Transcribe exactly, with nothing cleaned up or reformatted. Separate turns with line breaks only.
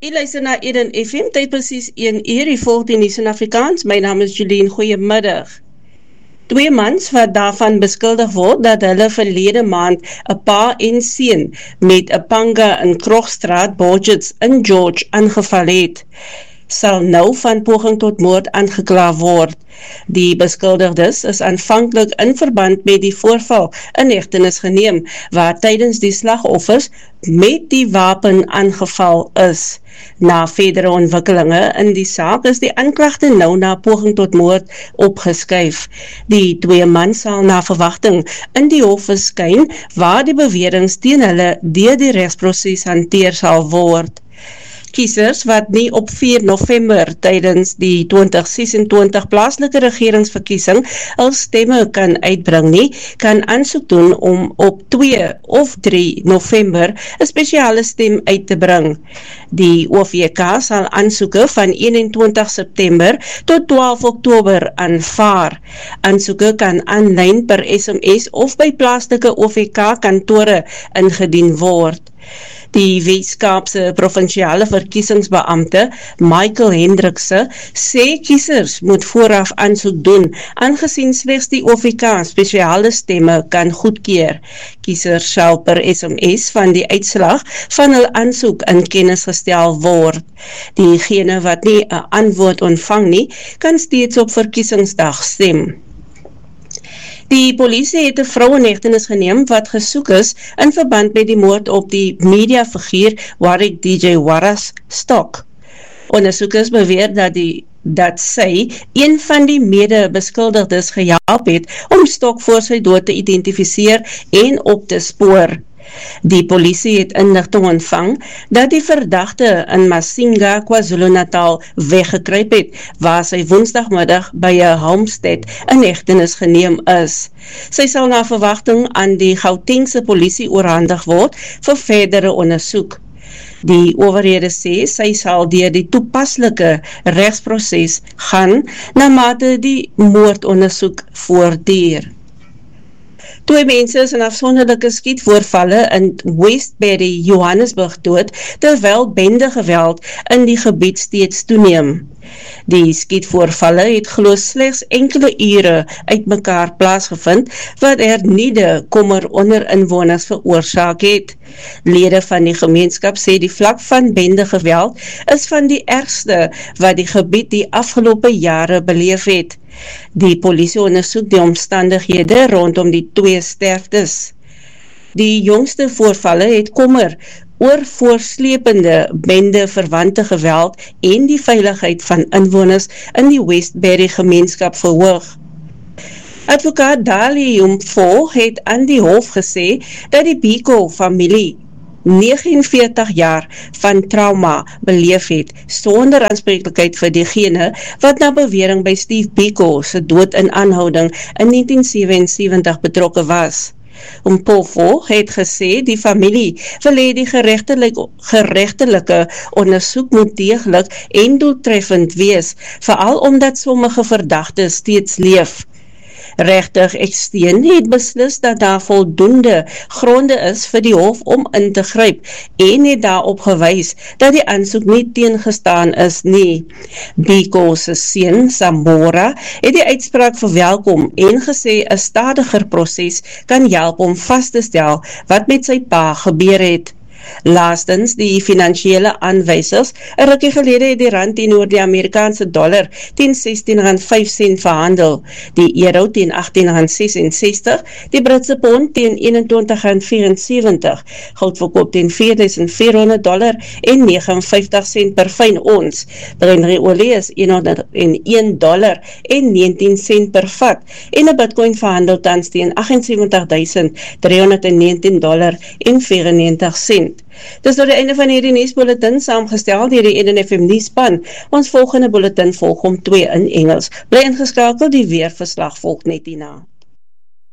U luister na Eden F M, tyd presies een uur, u volg die nuus in Afrikaans. My naam is Julien, goeiemiddag. Twee mans wat daarvan beskuldig word dat hulle verlede maand 'n pa en seun met 'n panga in Krogstraat, Borgets in George aangeval het, sal nou van poging tot moord aangekla word. Die beskuldigdes is aanvanklik in verband met die voorval in hegtenis geneem, waar tydens die slagoffers met die wapen aangeval is. Na verdere ontwikkelinge in die saak is die aanklagte nou na poging tot moord opgeskuif. Die twee man sal na verwagting in die hof verskyn, waar die beweringe teen hulle deur die regsproses hanteer sal word. Kiesers wat nie op vier November tydens die twintig sesentwintig plaaslike regeringsverkiesing hul stemme kan uitbring nie, kan aansoek doen om op twee of drie November 'n spesiale stem uit te bring. Die O V K sal aansoeke van eenentwintig September tot twaalf Oktober aanvaar. Aansoeke kan aanlyn per S M S of by plaaslike O V K kantore ingedien word. Die Weskaapse provinsiale verkiesingsbeampte Michael Hendrikse sê kiesers moet vooraf aansoek doen, aangesien slegs die O V K spesiale stemme kan goedkeur. Kiesers sal per S M S van die uitslag van hul aansoek in kennis gestel word. Diegene wat nie 'n antwoord ontvang nie, kan steeds op verkiesingsdag stem. Die polisie het 'n vrou in hegtenis geneem wat gesoek is in verband met die moord op die mediafiguur Warwick D J Wallace Stock. Ondersoekers beweer dat die dat sy een van die mede-beskuldigdes gehelp het om Stock voor sy dood te identifiseer en op te spoor. Die polisie het inligting ontvang dat die verdagte in Masinga, KwaZulu-Natal weggekruip het, waar sy woensdagmiddag by 'n homestead in hegtenis geneem is. Sy sal na verwagting aan die Gautengse polisie oorhandig word vir verdere ondersoek. Die owerhede sê sy sal deur die toepaslike regsproses gaan na mate die moordondersoek voortduur. Twee mense is in afsonderlike skietvoorvalle in Westbury, Johannesburg dood, terwyl bende geweld in die gebied steeds toeneem. Die skietvoorvalle het glo slegs enkele ure uit mekaar plaasgevind, wat hernieude kommer onder inwoners veroorsaak het. Lede van die gemeenskap sê die vlak van bende geweld is van die ergste wat die gebied die afgelope jare beleef het. Die polisie ondersoek die omstandighede rondom die twee sterftes. Die jongste voorvalle het kommer oor voorslepende bende verwante geweld en die veiligheid van inwoners in die Westbury gemeenskap verhoog. Advokaat Dali Umfo het aan die hof gesê dat die Biko familie negenenveertig jaar van trauma beleef het, sonder aanspreeklikheid vir diegene wat na bewering by Steve Biko se dood in aanhouding in negentien sewensewentig betrokke was. Umpofu het gesê die familie wil hê die geregtelike, geregtelike ondersoek moet deeglik en doeltreffend wees, veral omdat sommige verdagtes steeds leef. Regter Eksteen het beslis dat daar voldoende gronde is vir die hof om in te gryp en het daarop gewys dat die aansoek nie teengestaan is nie. Biko se seun Sambora het die uitspraak verwelkom en gesê 'n stadiger proses kan help om vas te stel wat met sy pa gebeur het. Laastens, die finansiële aanwysers, 'n rukkie gelede het die rand teenoor die Amerikaanse dollar teen sestien rand vyf sent verhandel, die euro teen agttien rand ses en sestig, die Britse pond teen eenentwintig rand vyf en sewentig, goud verkoop teen vier duisend vierhonderd dollar en vyf en negentig sent per fyn ons, Brent olie is honderd en een dollar en negentien sent per vat, en 'n bitcoin verhandel tans teen agt en sewentig duisend driehonderd en negentien dollar en vyfennegentig sent. Dis door die einde van hierdie nuusbulletin saamgestel deur die Eden F M nuusspan. Ons volgende bulletin volg om twee in Engels. Bly ingeskakel, die weerverslag volg net hierna.